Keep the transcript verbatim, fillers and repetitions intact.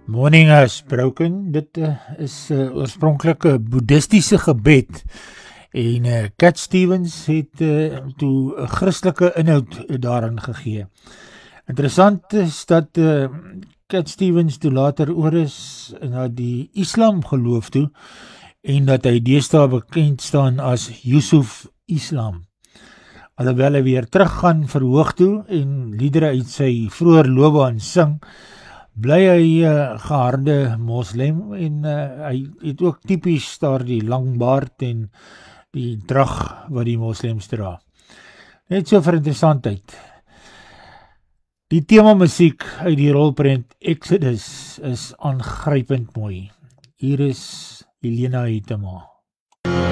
Morning has broken. Dit uh, is uh, oorspronklike boeddhistiese gebed en uh, Cat Stevens het uh, toe 'n Christelike inhoud daarin gegee. Interessant is dat uh, Cat Stevens toe later oor is na die Islam geloof toe en dat hy deesdae bekend staan as Yusuf Islam. Alhoewel hy weer teruggaan verhoog toe en liedere uit sy vroeër loopbaan sing, bly hy uh, geharde moslim en uh, hy het ook typies daar die lang baard en die drag wat die moslims dra. Net so vir interessantheid. Die thema musiek uit die rolprent Exodus is aangrypend mooi. Hier is Helena Hietema.